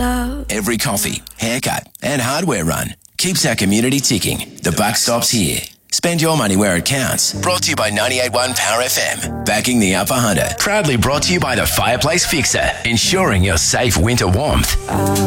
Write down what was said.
love. Every coffee, haircut and hardware run keeps our community ticking. The buck stops here. Spend your money where it counts. Brought to you by 98.1 Power FM. Backing the Upper Hunter. Proudly brought to you by the Fireplace Fixer. Ensuring your safe winter warmth.